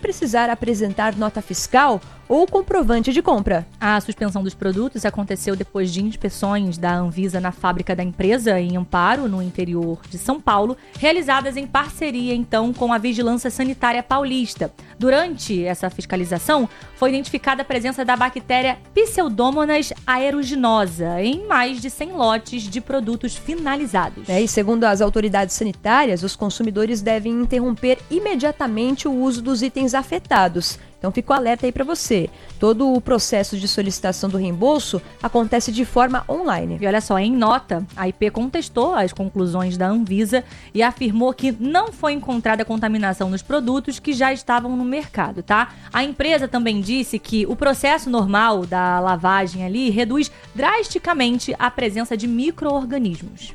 precisar apresentar nota fiscal ou comprovante de compra. A suspensão dos produtos aconteceu depois de inspeções da Anvisa na fábrica da empresa em Amparo, no interior de São Paulo, realizadas em parceria, então, com a Vigilância Sanitária Paulista. Durante essa fiscalização, foi identificada a presença da bactéria Pseudomonas aeruginosa em mais de 100 lotes de produtos finalizados. E segundo as autoridades sanitárias, os consumidores devem interromper imediatamente o uso dos itens afetados. Então fica o alerta aí para você. Todo o processo de solicitação do reembolso acontece de forma online. E olha só, em nota, a IP contestou as conclusões da Anvisa e afirmou que não foi encontrada contaminação nos produtos que já estavam no mercado, tá? A empresa também disse que o processo normal da lavagem ali reduz drasticamente a presença de micro-organismos.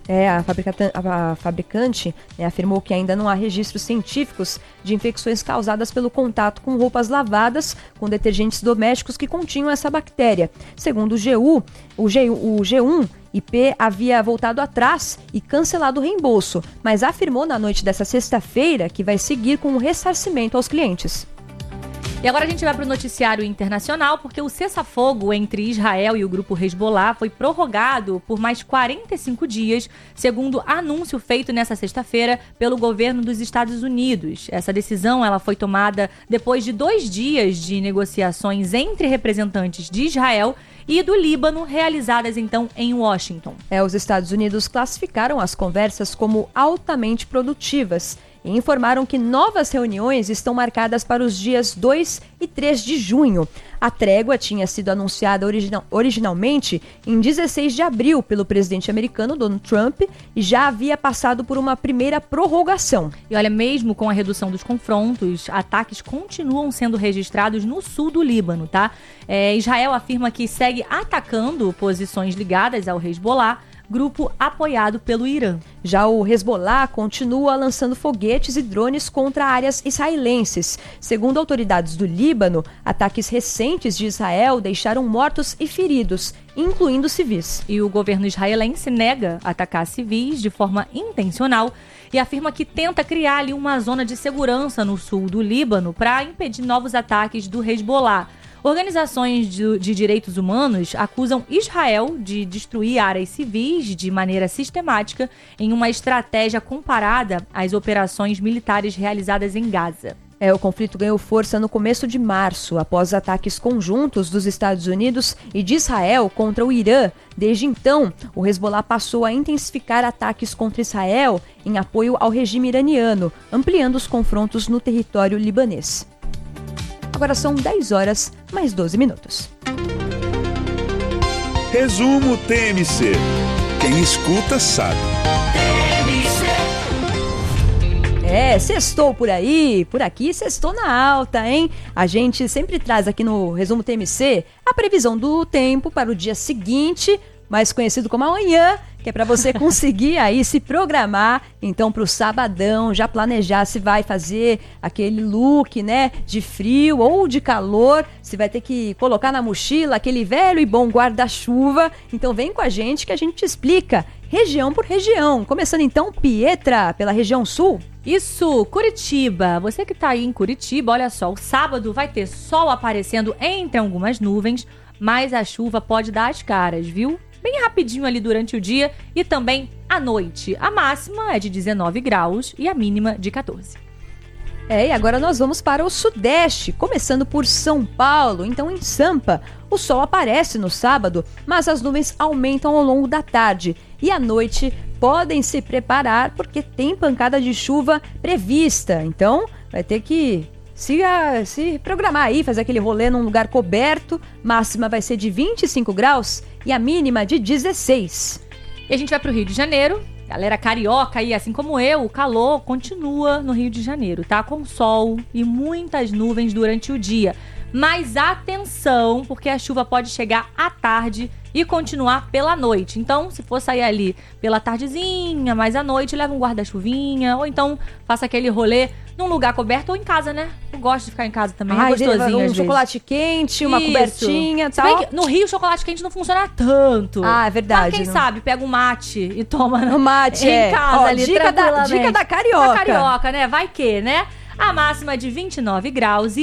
A fabricante afirmou que ainda não há registros científicos de infecções causadas pelo contato com roupas lavadas com detergentes domésticos que continham essa bactéria. Segundo o G1, IP havia voltado atrás e cancelado o reembolso, mas afirmou na noite dessa sexta-feira que vai seguir com o ressarcimento aos clientes. E agora a gente vai para o noticiário internacional, porque o cessar-fogo entre Israel e o grupo Hezbollah foi prorrogado por mais 45 dias, segundo anúncio feito nessa sexta-feira pelo governo dos Estados Unidos. Essa decisão ela foi tomada depois de 2 dias de negociações entre representantes de Israel e do Líbano, realizadas então em Washington. Os Estados Unidos classificaram as conversas como altamente produtivas e informaram que novas reuniões estão marcadas para os dias 2 e 3 de junho. A trégua tinha sido anunciada originalmente em 16 de abril pelo presidente americano Donald Trump e já havia passado por uma primeira prorrogação. E olha, mesmo com a redução dos confrontos, ataques continuam sendo registrados no sul do Líbano, tá? Israel afirma que segue atacando posições ligadas ao Hezbollah, grupo apoiado pelo Irã. Já o Hezbollah continua lançando foguetes e drones contra áreas israelenses. Segundo autoridades do Líbano, ataques recentes de Israel deixaram mortos e feridos, incluindo civis. E o governo israelense nega atacar civis de forma intencional e afirma que tenta criar ali uma zona de segurança no sul do Líbano para impedir novos ataques do Hezbollah. Organizações de direitos humanos acusam Israel de destruir áreas civis de maneira sistemática em uma estratégia comparada às operações militares realizadas em Gaza. O conflito ganhou força no começo de março, após ataques conjuntos dos Estados Unidos e de Israel contra o Irã. Desde então, o Hezbollah passou a intensificar ataques contra Israel em apoio ao regime iraniano, ampliando os confrontos no território libanês. Agora são 10 horas, mais 12 minutos. Resumo TMC. Quem escuta sabe. Sextou por aí, por aqui sextou na alta, hein? A gente sempre traz aqui no Resumo TMC a previsão do tempo para o dia seguinte, mais conhecido como amanhã, que é para você conseguir aí se programar, então, para o sabadão, já planejar se vai fazer aquele look, né, de frio ou de calor, se vai ter que colocar na mochila aquele velho e bom guarda-chuva. Então vem com a gente que a gente te explica, região por região. Começando então, Pietra, pela região sul. Isso, Curitiba. Você que tá aí em Curitiba, olha só, o sábado vai ter sol aparecendo entre algumas nuvens, mas a chuva pode dar as caras, viu? Bem rapidinho ali durante o dia e também à noite. A máxima é de 19 graus e a mínima de 14. E agora nós vamos para o sudeste, começando por São Paulo. Então, em Sampa, o sol aparece no sábado, mas as nuvens aumentam ao longo da tarde. E à noite podem se preparar porque tem pancada de chuva prevista. Então, vai ter que se programar aí, fazer aquele rolê num lugar coberto. Máxima vai ser de 25 graus e a mínima de 16. E a gente vai para o Rio de Janeiro. Galera carioca aí, assim como eu, o calor continua no Rio de Janeiro, tá? Com sol e muitas nuvens durante o dia. Mas atenção, porque a chuva pode chegar à tarde e continuar pela noite. Então, se for sair ali pela tardezinha, mais à noite, leva um guarda-chuvinha, ou então faça aquele rolê num lugar coberto ou em casa, né? Eu gosto de ficar em casa também, é gostosinho às vezes. Chocolate quente, uma cobertinha e tal. Se bem que no Rio, o chocolate quente não funciona tanto. Ah, é verdade. Mas quem sabe, pega um mate e toma no mate, em casa ali, dica da carioca. Da carioca, né? Vai que, né? A máxima é de 29 graus